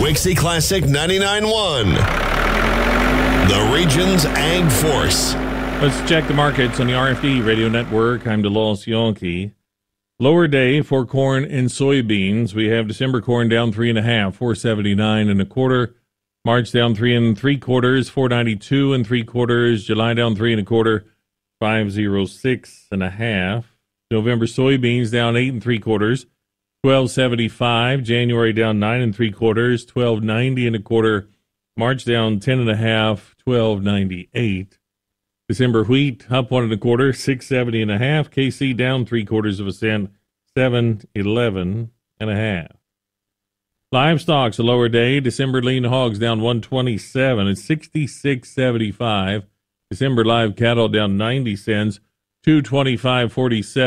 Wixie Classic 99.1. The region's Ag Force. Let's check the markets on the RFD Radio Network. I'm DeLoss Yonke. Lower day for corn and soybeans. We have December corn down 3.5, 479 1/4. March down 3 3/4, 492 3/4. July down 3 1/4, 506 1/2. November soybeans down 8 3/4, 1275. January down 9 3/4, 1290 1/4. March down 10 1/2, 1298. December wheat up 1 1/4, 670 1/2. KC down 3/4 cent, 711 1/2. Livestock's a lower day. December lean hogs down 127 at 66.75. December live cattle down 90 cents, 225.47.